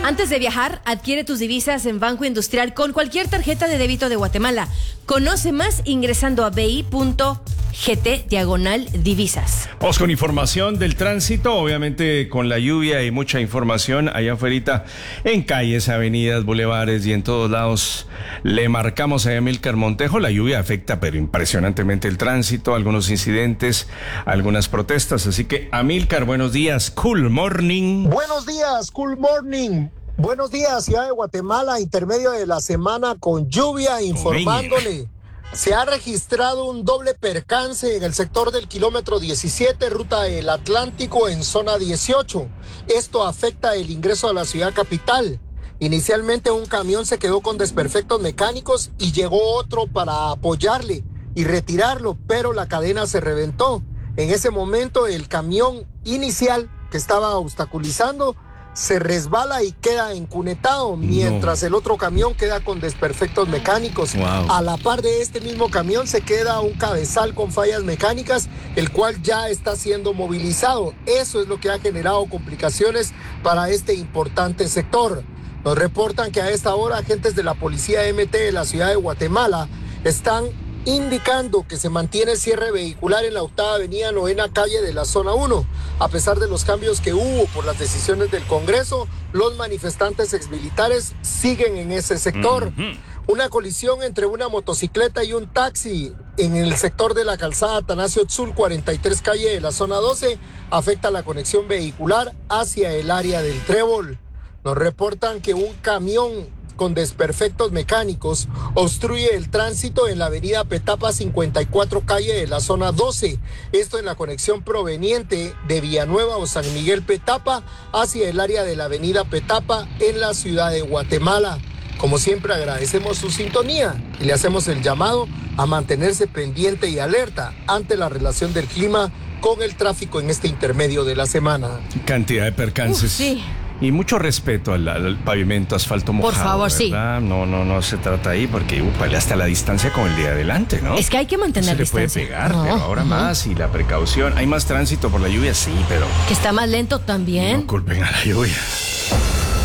Antes de viajar, adquiere tus divisas en Banco Industrial con cualquier tarjeta de débito de Guatemala. Conoce más ingresando a bi.gt/divisas. Vamos con información del tránsito, obviamente con la lluvia y mucha información allá afuera en calles, avenidas, bulevares y en todos lados. Le marcamos a Amílcar Montejo. La lluvia afecta pero impresionantemente el tránsito, algunos incidentes, algunas protestas. Así que Amílcar, buenos días, cool morning. Buenos días, cool morning. Buenos días, Ciudad de Guatemala, intermedio de la semana con lluvia, informándole. Se ha registrado un doble percance en el sector del kilómetro 17, ruta del Atlántico, en zona 18. Esto afecta el ingreso a la ciudad capital. Inicialmente un camión se quedó con desperfectos mecánicos y llegó otro para apoyarle y retirarlo, pero la cadena se reventó. En ese momento el camión inicial que estaba obstaculizando se resbala y queda encunetado, mientras el otro camión queda con desperfectos mecánicos. Wow. A la par de este mismo camión se queda un cabezal con fallas mecánicas, el cual ya está siendo movilizado. Eso es lo que ha generado complicaciones para este importante sector. Nos reportan que a esta hora agentes de la Policía MT de la Ciudad de Guatemala están indicando que se mantiene el cierre vehicular en la 8ª Avenida 9ª Calle de la Zona 1. A pesar de los cambios que hubo por las decisiones del Congreso, los manifestantes exmilitares siguen en ese sector. Una colisión entre una motocicleta y un taxi en el sector de la calzada Atanasio Tzul, 43 Calle de la Zona 12, afecta la conexión vehicular hacia el área del Trébol. Nos reportan que un camión con desperfectos mecánicos obstruye el tránsito en la avenida Petapa 54 Calle de la Zona 12. Esto en la conexión proveniente de Villanueva o San Miguel Petapa hacia el área de la avenida Petapa en la ciudad de Guatemala. Como siempre, agradecemos su sintonía y le hacemos el llamado a mantenerse pendiente y alerta ante la relación del clima con el tráfico en este intermedio de la semana. Cantidad de percances. Sí. Y mucho respeto al pavimento, asfalto mojado. Por favor, ¿verdad? sí. No se trata ahí porque hasta la distancia con el de adelante, ¿no? Es que hay que mantener distancia. Se le puede pegar, pero ahora más, y la precaución. Hay más tránsito por la lluvia, sí, pero que está más lento también. no culpen a la lluvia.